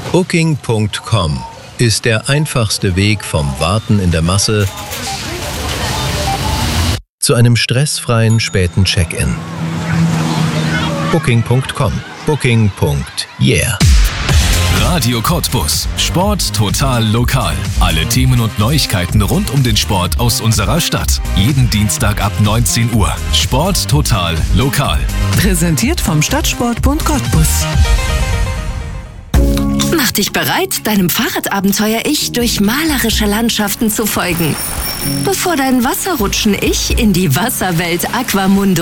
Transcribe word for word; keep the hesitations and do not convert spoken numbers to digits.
Booking Punkt com ist der einfachste Weg vom Warten in der Masse zu einem stressfreien späten Check-in. Booking Punkt com. Booking. Yeah. Radio Cottbus. Sport total lokal. Alle Themen und Neuigkeiten rund um den Sport aus unserer Stadt. Jeden Dienstag ab neunzehn Uhr. Sport total lokal. Präsentiert vom Stadtsportbund Cottbus. Mach dich bereit, deinem Fahrradabenteuer-Ich durch malerische Landschaften zu folgen. Bevor dein Wasserrutschen-Ich in die Wasserwelt Aquamundo